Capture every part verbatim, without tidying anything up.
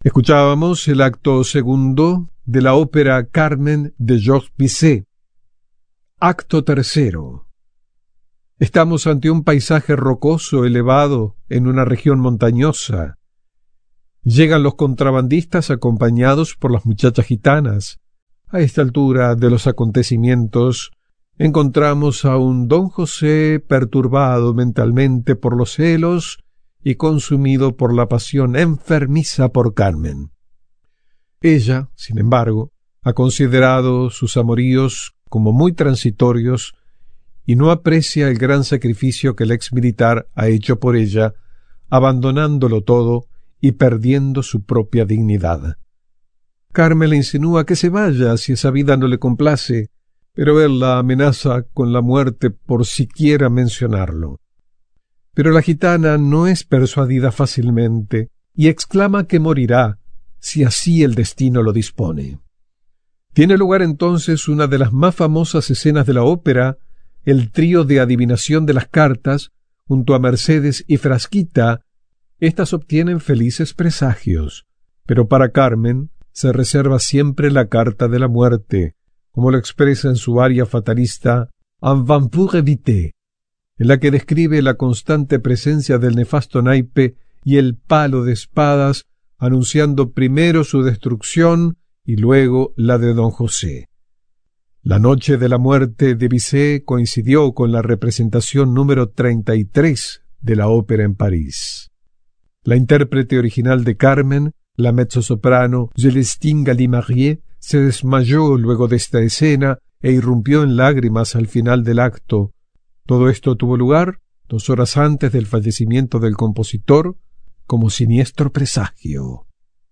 Escuchábamos el acto segundo de la ópera Carmen de Georges Bizet. Acto tercero. Estamos ante un paisaje rocoso elevado en una región montañosa. Llegan los contrabandistas acompañados por las muchachas gitanas. A esta altura de los acontecimientos encontramos a un don José perturbado mentalmente por los celos y consumido por la pasión enfermiza por Carmen. Ella, sin embargo, ha considerado sus amoríos como muy transitorios y no aprecia el gran sacrificio que el ex militar ha hecho por ella, abandonándolo todo y perdiendo su propia dignidad. Carmen le insinúa que se vaya si esa vida no le complace, pero él la amenaza con la muerte por siquiera mencionarlo. Pero la gitana no es persuadida fácilmente y exclama que morirá si así el destino lo dispone. Tiene lugar entonces una de las más famosas escenas de la ópera, el trío de adivinación de las cartas, junto a Mercedes y Frasquita. Estas obtienen felices presagios, pero para Carmen se reserva siempre la carta de la muerte, como lo expresa en su aria fatalista Un vent pour éviter, en la que describe la constante presencia del nefasto naipe y el palo de espadas, anunciando primero su destrucción y luego la de don José. La noche de la muerte de Bizet coincidió con la representación número treinta y tres de la ópera en París. La intérprete original de Carmen, la mezzosoprano Célestine Galimarié, se desmayó luego de esta escena e irrumpió en lágrimas al final del acto. Todo esto tuvo lugar dos horas antes del fallecimiento del compositor, como siniestro presagio.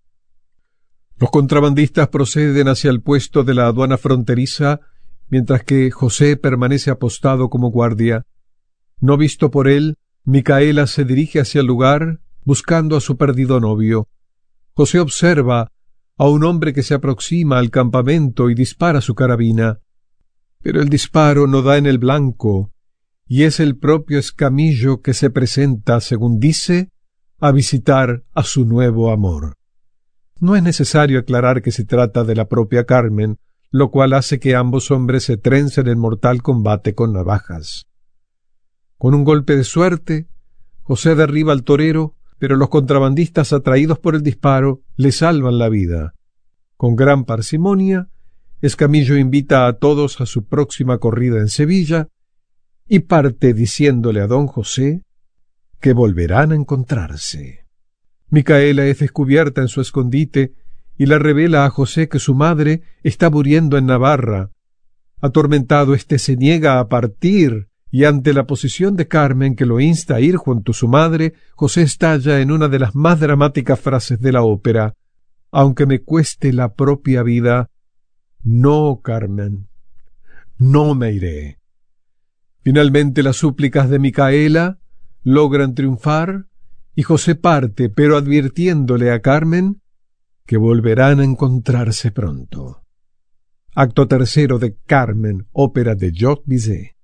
Los contrabandistas proceden hacia el puesto de la aduana fronteriza, mientras que José permanece apostado como guardia. No visto por él, Micaela se dirige hacia el lugar, buscando a su perdido novio. José observa a un hombre que se aproxima al campamento y dispara su carabina. Pero el disparo no da en el blanco, y es el propio Escamillo que se presenta, según dice, a visitar a su nuevo amor. No es necesario aclarar que se trata de la propia Carmen, lo cual hace que ambos hombres se trencen en mortal combate con navajas. Con un golpe de suerte, José derriba al torero, pero los contrabandistas, atraídos por el disparo, le salvan la vida. Con gran parsimonia, Escamillo invita a todos a su próxima corrida en Sevilla y parte diciéndole a don José que volverán a encontrarse. Micaela es descubierta en su escondite y le revela a José que su madre está muriendo en Navarra. Atormentado, éste se niega a partir, y ante la posición de Carmen, que lo insta a ir junto a su madre, José estalla en una de las más dramáticas frases de la ópera: «Aunque me cueste la propia vida, no, Carmen, no me iré». Finalmente las súplicas de Micaela logran triunfar y José parte, pero advirtiéndole a Carmen que volverán a encontrarse pronto. Acto tercero de Carmen, ópera de Georges Bizet.